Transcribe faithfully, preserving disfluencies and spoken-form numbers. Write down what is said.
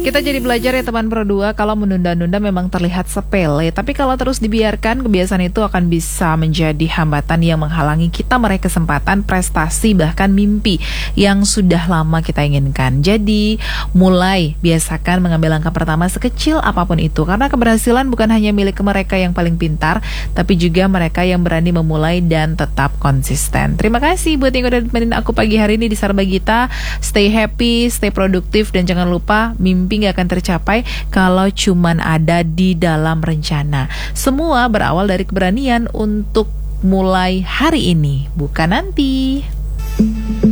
Kita jadi belajar ya teman Pro dua, kalau menunda-nunda memang terlihat sepele, tapi kalau terus dibiarkan, kebiasaan itu akan bisa menjadi hambatan yang menghalangi kita meraih kesempatan, prestasi, bahkan mimpi yang sudah lama kita inginkan. Jadi, mulai biasakan mengambil langkah pertama sekecil apapun itu, karena keberhasilan bukan hanya milik mereka yang paling pintar, tapi juga mereka yang berani memulai dan tetap konsisten. Terima kasih buat yang udah temenin aku pagi hari ini di Sarbagita. Stay happy, stay produktif, dan jangan lupa mimpi gak akan tercapai kalau cuman ada di dalam rencana. Semua berawal dari keberanian untuk mulai hari ini, bukan nanti.